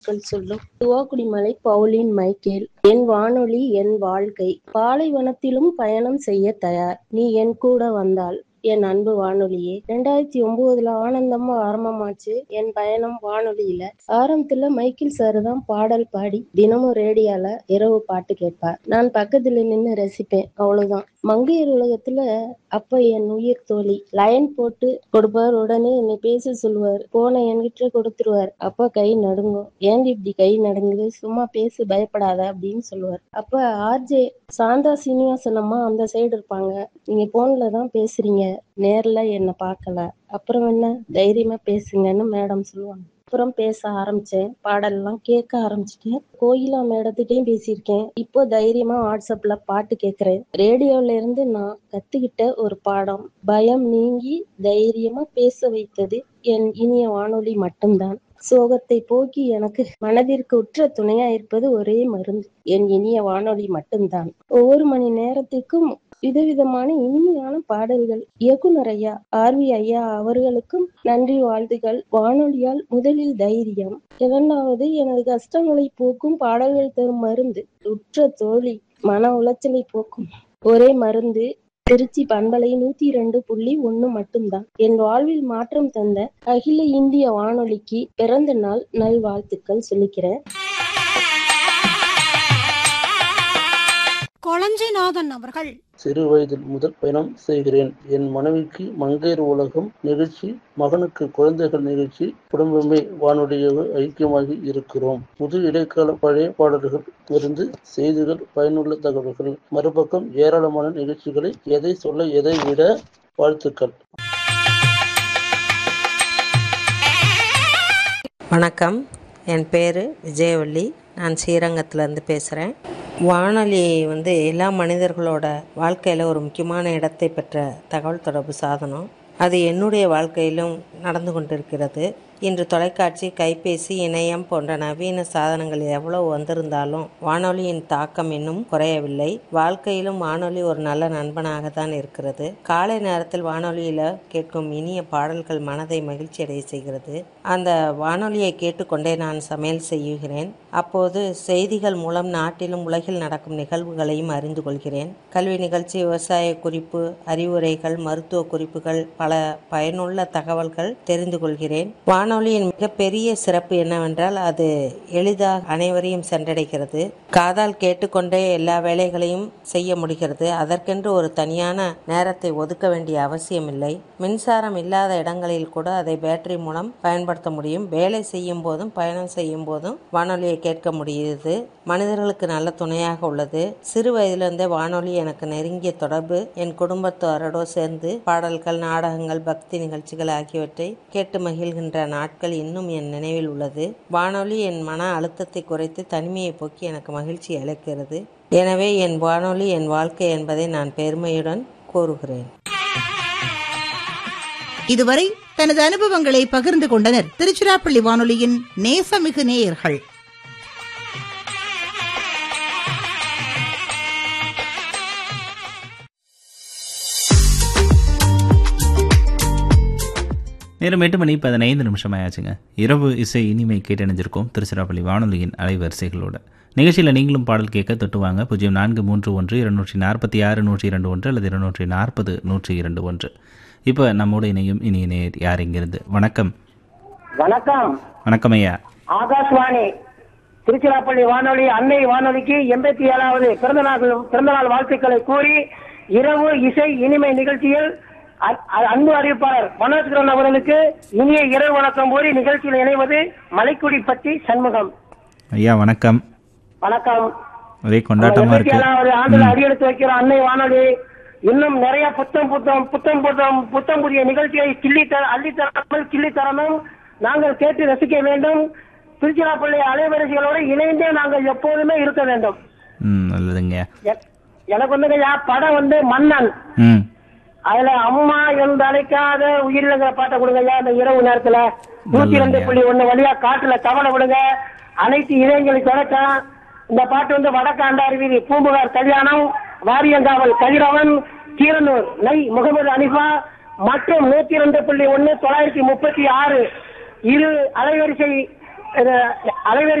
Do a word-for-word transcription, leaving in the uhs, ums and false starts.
சொல்லும் துவாக்குடிமலை பவுலின் மைக்கேல். என் வானொலி என் வாழ்க்கை. பாலைவனத்திலும் பயணம் செய்ய தயார், நீ என் கூட வந்தால் என் அன்பு வானொலியே. ரெண்டாயிரத்தி ஒன்பதுல ஆனந்தமா ஆரம்பமாச்சு என் பயணம் வானொலியில. ஆரம்பத்துல மைக்கேல் சார் தான் பாடல் பாடி தினமும் ரேடியோல இரவு பாட்டு கேட்பார். நான் பக்கத்துல நின்று ரசிப்பேன், அவ்வளவுதான். மங்கையர் உலகத்துல அப்ப என் உயிர் தோழி லைன் போட்டு கொடுப்பார். உடனே என்னை பேச சொல்லுவார். போனை என்கிட்ட கொடுத்துருவார். அப்ப கை நடுங்கும். ஏன் இப்படி கை நடுங்குது, சும்மா பேசு, பயப்படாத அப்படின்னு சொல்லுவார். அப்ப ஆர்ஜே சாந்தா சீனிவாசன் அம்மா அந்த சைடு இருப்பாங்க. நீங்க போன்ல தான் பேசுறீங்க, நேர்ல என்ன பார்க்கல, அப்புறம் என்ன தைரியமா பேசுங்கன்னு மேடம் சொல்லுவாங்க. அப்புறம் பேச ஆரம்பிச்சேன், பாடல்லாம் கேட்க ஆரம்பிச்சிட்டேன். கோயிலா மேடத்திட்டையும் பேசியிருக்கேன். இப்போ தைரியமா வாட்ஸ்அப்ல பாட்டு கேட்கிறேன். ரேடியோல இருந்து நான் கத்துக்கிட்ட ஒரு பாடம், பயம் நீங்கி தைரியமா பேச வைத்தது என் இனிய வானொலி மட்டும்தான். சோகத்தை போக்கி எனக்கு மனதிற்கு உற்ற துணையா இருப்பது ஒரே மருந்து, என் இனிய வானொலி மட்டும்தான். ஒவ்வொரு மணி நேரத்துக்கும் விதவிதமான இனிமையான பாடல்கள். இயக்குனர் ஐயா ஆர் வி ஐயா அவர்களுக்கும் நன்றி, வாழ்த்துகள். வானொலியால் முதலில் தைரியம், இரண்டாவது எனது கஷ்டங்களை போக்கும் பாடல்கள் தரும் மருந்து. உற்ற தோழி மன உளைச்சலை போக்கும் ஒரே மருந்து திருச்சி பண்பலை நூத்தி இரண்டு புள்ளி ஒண்ணு மட்டும்தான். என் வாழ்வில் மாற்றம் தந்த அகில இந்திய வானொலிக்கு பிறந்த நாள் நல்வாழ்த்துக்கள் சொல்லிக்கிறேன். கொளஞ்சிநாதன் அவர்கள். சிறு வயதில் முதல் பயணம் செய்கிறேன். என் மனைவிக்கு மங்கையர் உலகம் நிகழ்ச்சி, மகனுக்கு குழந்தைகள் நிகழ்ச்சி, குடும்பமே வானொலியாக ஐக்கியமாகி இருக்கிறோம். புது இடைக்கால பழைய பாடல்கள் இருந்து செய்திகள், பயனுள்ள தகவல்கள், மறுபக்கம் ஏராளமான நிகழ்ச்சிகளை. எதை சொல்ல எதை விட வாழ்த்துக்கள். வணக்கம், என் பேர் விஜயவள்ளி. நான் ஸ்ரீரங்கத்திலேருந்து பேசுகிறேன். வானொலி வந்து எல்லா மனிதர்களோட வாழ்க்கையில் ஒரு முக்கியமான இடத்தை பெற்ற தகவல் தொடர்பு சாதனம். அது என்னுடைய வாழ்க்கையிலும் நடந்து கொண்டிருக்கிறது. இன்று தொலைக்காட்சி, கைபேசி, இணையம் போன்ற நவீன சாதனங்கள் எவ்வளவு வந்திருந்தாலும் வானொலியின் தாக்கம் இன்னும் குறையவில்லை. வாழ்க்கையிலும் வானொலி ஒரு நல்ல நண்பனாக தான் இருக்கிறது. காலை நேரத்தில் வானொலியில் கேட்கும் இனிய பாடல்கள் மனதை மகிழ்ச்சி அடைய செய்கிறது. அந்த வானொலியை கேட்டுக்கொண்டே நான் சமையல் செய்கிறேன். அப்போது செய்திகள் மூலம் நாட்டிலும் உலகில் நடக்கும் நிகழ்வுகளையும் அறிந்து கொள்கிறேன். கல்வி நிகழ்ச்சி, விவசாய குறிப்பு, அறிவுரைகள், மருத்துவ குறிப்புகள், பல பயனுள்ள தகவல்கள் தெரிந்து கொள்கிறேன். வானொலியின் மிகப்பெரிய சிறப்பு என்னவென்றால் அது எளிதாக அனைவரையும் சென்றடைகிறது. காதால் கேட்டுக்கொண்டே எல்லா வேலைகளையும் செய்ய முடிகிறது. அதற்கென்று ஒரு தனியான நேரத்தை ஒதுக்க வேண்டிய அவசியமில்லை. மின்சாரம் இல்லாத இடங்களில் கூட அதை பேட்டரி மூலம் பயன்படுத்த முடியும். வேலை செய்யும் போதும் பயணம் செய்யும் போதும் வானொலியை கேட்க முடியுது. மனிதர்களுக்கு நல்ல துணையாக உள்ளது. சிறு வயதிலிருந்தே வானொலி எனக்கு நெருங்கிய தொடர்பு. என் குடும்பத்தாரோடு சேர்ந்து பாடல்கள், நாடகங்கள், பக்தி நிகழ்ச்சிகள் ஆகியவற்றை கேட்டு மகிழ்கின்ற நாட்கள் இன்னும் என் நினைவில் உள்ளது. வானொலி என் மன அழுத்தத்தை குறைத்து தனிமையை போக்கி எனக்கு மகிழ்ச்சி அளிக்கிறது. எனவே என் வானொலி என் வாழ்க்கை என்பதை நான் பெருமையுடன் கூறுகிறேன். இதுவரை தனது அனுபவங்களை பகிர்ந்து கொண்டனர் திருச்சிராப்பள்ளி வானொலியின் நேசமிகு நேயர்கள். நேரம் எட்டு மணி பதினைந்து நிமிஷம் ஆயாச்சுங்க. இரவு இசை இனிமை கேட்டணிஞ்சிருக்கோம் திருச்சிராப்பள்ளி வானொலியின் அலைவரிசைகளோட. நிகழ்ச்சியில் நீங்களும் பாடல் கேட்க தொட்டுவாங்க. பூஜ்ஜியம் நான்கு மூன்று ஒன்று இருநூற்றி நாற்பத்தி ஆறு நூற்றி இரண்டு ஒன்று அல்லது இருநூற்றி நாற்பது நூற்றி இரண்டு ஒன்று. இப்போ நம்மோட இணையும் இனிய நேயர் யார் இங்கிருந்து? வணக்கம். வணக்கம். வணக்கம் ஐயா. ஆகாஷ்வாணி திருச்சிராப்பள்ளி வானொலி அன்னை வானொலிக்கு எண்பத்தி ஏழாவது பிறந்த நாள் பிறந்த நாள் வாழ்த்துக்களை கூறி இரவு இசை இனிமை நிகழ்ச்சியில் அன்பு அறிவிப்பாளர் மனோஜ்கிரண் அவர்களுக்கு இனிய இரவு வணக்கம் கூறி நிகழ்ச்சியில் இணைவது மலைக்குடிப்பட்டி சண்முகம். ஐயா வணக்கம். வணக்கம். ஒரே கொண்டாட்டமா இருக்கு. ஆண்டுல அடியெடுத்து வைக்கிற அன்னை வானொலி இன்னும் நிறைய புத்தம் புத்தம் புத்தம் புத்தம் புத்தம் புதிய நிகழ்ச்சியை கிள்ளி தர அள்ளி தராமல் கிள்ளி தரணும். நாங்கள் கேட்டு ரசிக்க வேண்டும். திருச்சிராப்பள்ளி அலைவரிசைகளோடு இணைந்தே நாங்கள் எப்போதுமே இருக்க வேண்டும். நல்லதுங்க. எனக்கு வந்து படம் வந்து மன்னன், அதுல அம்மா என்று அழைக்காத உயிரிழந்த பாட்டை கொடுங்க. அந்த இரவு நேரத்துல நூத்தி ரெண்டு புள்ளி ஒண்ணு வழியா காட்டுல தவணை விடுங்க. அனைத்து இளைஞர்களுக்கு தொடக்கம் இந்த பாட்டு வந்து வடக்காண்டார் வீதி பூம்புகார் கல்யாணம், வாரியங்காவல் கதிரவன், கீரனூர் நை முகமது அனிஃபா மற்றும் நூத்தி ரெண்டு புள்ளி ஒண்ணு தொள்ளாயிரத்தி முப்பத்தி ஆறு இரு அலைவரிசை அலைவரி